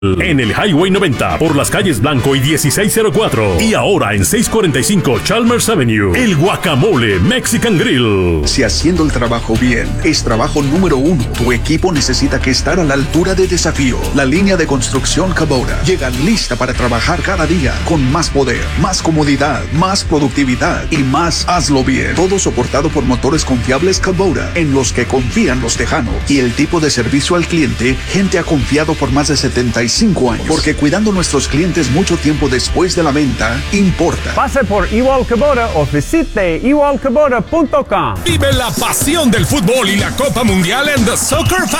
En el Highway 90, por las calles Blanco y 1604. Y ahora en 645 Chalmers Avenue, el Guacamole Mexican Grill. Si haciendo el trabajo bien es trabajo número 1, tu equipo necesita que estar a la altura de desafío. La línea de construcción Kubota llega lista para trabajar cada día con más poder, más comodidad, más productividad y más hazlo bien. Todo soportado por motores confiables Kubota, en los que confían los tejanos. Y el tipo de servicio al cliente, gente ha confiado por más de 75 años. Porque cuidando a nuestros clientes mucho tiempo después de la venta, importa. Pase por Ewald Kubota o visite ewaldkubota.com. Vive la pasión del fútbol y la Copa Mundial en The Soccer